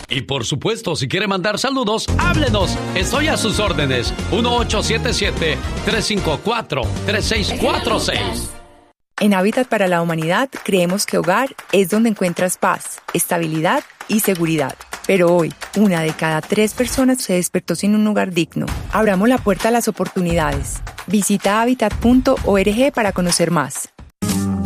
Y por supuesto, si quiere mandar saludos, háblenos. Estoy a sus órdenes. 1877-354-3646. En Hábitat para la Humanidad creemos que hogar es donde encuentras paz, estabilidad y seguridad. Pero hoy, 1 de cada 3 personas se despertó sin un lugar digno. Abramos la puerta a las oportunidades. Visita habitat.org para conocer más.